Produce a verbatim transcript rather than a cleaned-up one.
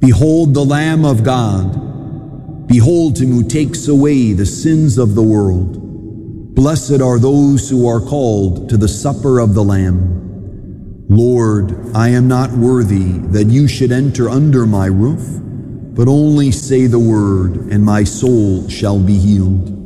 Behold the Lamb of God. Behold him who takes away the sins of the world. Blessed are those who are called to the supper of the Lamb. Lord, I am not worthy that you should enter under my roof, but only say the word, and my soul shall be healed.